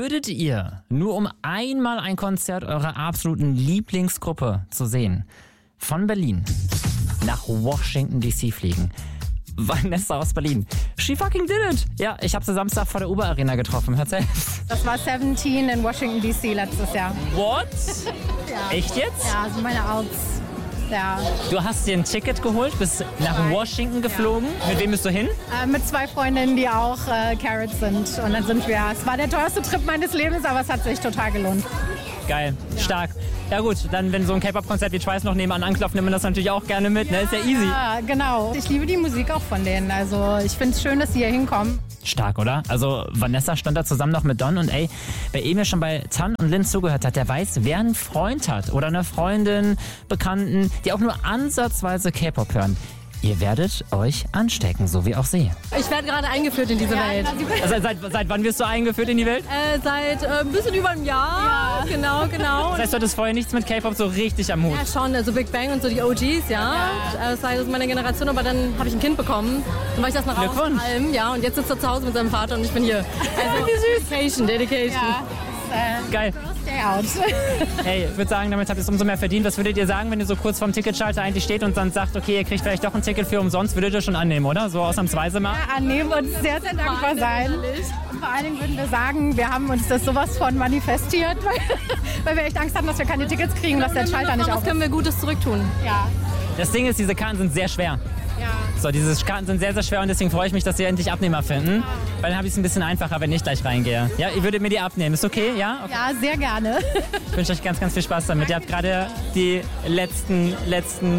würdet ihr, nur um einmal ein Konzert eurer absoluten Lieblingsgruppe zu sehen, von Berlin nach Washington D.C. fliegen? Vanessa aus Berlin. She fucking did it. Ja, ich habe sie Samstag vor der Uber-Arena getroffen. Hört selbst. Das war 17 in Washington D.C. letztes Jahr. What? Ja. Echt jetzt? Ja, also meine Outs. Ja. Du hast dir ein Ticket geholt, bist nach Washington geflogen. Ja. Mit wem bist du hin? Mit 2 Freundinnen, die auch Carrots sind. Und dann sind wir, es war der teuerste Trip meines Lebens, aber es hat sich total gelohnt. Geil, stark. Ja gut, dann wenn so ein K-Pop-Konzert wie Twice noch nebenan anklopft, nimmt man das natürlich auch gerne mit, ne? Ist ja easy. Ja, genau. Ich liebe die Musik auch von denen. Also ich finde es schön, dass sie hier hinkommen. Stark, oder? Also Vanessa stand da zusammen noch mit Don und ey, wer mir schon bei Tan und Lin zugehört hat, der weiß, wer einen Freund hat oder eine Freundin, Bekannten, die auch nur ansatzweise K-Pop hören. Ihr werdet euch anstecken, so wie auch sie. Ich werde gerade eingeführt in diese Welt. Also seit wann wirst du eingeführt in die Welt? Seit ein bisschen über einem Jahr. Ja. Genau. Das heißt, du hattest vorher nichts mit K-Pop so richtig am Hut? Ja, schon. Also Big Bang und so die OGs, ja. Das war meine Generation, aber dann habe ich ein Kind bekommen. Dann war ich das nach Hause von allem, ja. Und jetzt sitzt er zu Hause mit seinem Vater und ich bin hier. Also, wie süß. Dedication. Ja. Geil. Stay out. Hey, ich würde sagen, damit habt ihr es umso mehr verdient. Was würdet ihr sagen, wenn ihr so kurz vorm Ticketschalter eigentlich steht und dann sagt, okay, ihr kriegt vielleicht doch ein Ticket für umsonst, würdet ihr schon annehmen, oder? So ausnahmsweise mal? Ja, annehmen und sehr, sehr dankbar sein. Und vor allen Dingen würden wir sagen, wir haben uns das sowas von manifestiert, weil wir echt Angst hatten, dass wir keine Tickets kriegen, dass der Schalter nicht auf ist. Was können wir Gutes zurücktun? Ja. Das Ding ist, diese Karten sind sehr schwer. Ja. So, diese Karten sind sehr, sehr schwer und deswegen freue ich mich, dass sie endlich Abnehmer finden. Weil dann habe ich es ein bisschen einfacher, wenn ich gleich reingehe. Ja, ihr würdet mir die abnehmen. Ist okay? Ja? Okay. Ja, sehr gerne. Ich wünsche euch ganz, ganz viel Spaß damit. Ihr habt gerade die letzten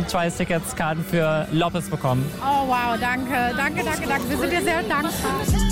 Twice-Tickets-Karten für Lopez bekommen. Oh wow, danke. Wir sind dir sehr dankbar.